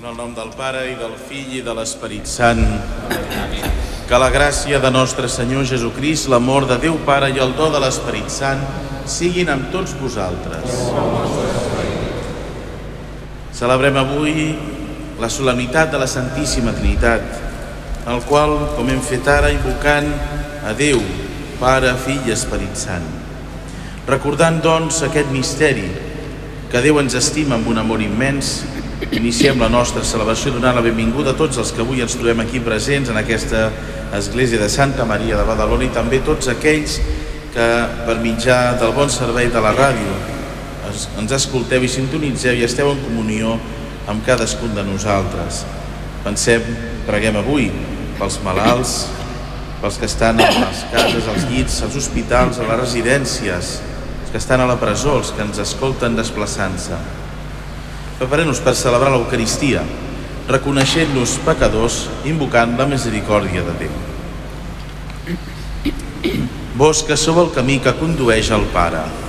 En el nom del Pare, i del Fill, i de l'Esperit Sant. Que la gràcia de nostre Senyor Jesucrist, l'amor de Déu Pare i el do de l'Esperit Sant siguin amb tots vosaltres. Celebrem avui la solemnitat de la Santíssima Trinitat, en el qual, com hem fet ara, invocant a Déu, Pare, Fill i Esperit Sant. Recordant, doncs, aquest misteri, que Déu ens estima amb un amor immens, iniciem la nostra celebració donant la benvinguda a tots els que avui ens trobem aquí presents en aquesta església de Santa Maria de Badalona i també tots aquells que per mitjà del bon servei de la ràdio ens escolteu i sintonitzeu i esteu en comunió amb cadascun de nosaltres. Preguem avui pels malalts, pels que estan a les cases, als llits, als hospitals, a les residències, els que estan a la presó, els que ens escolten desplaçant-se. Preparem-nos per celebrar l'Eucaristia, reconeixent-nos pecadors, invocant la misericòrdia de Déu. Vós que sou el camí que condueix al Pare,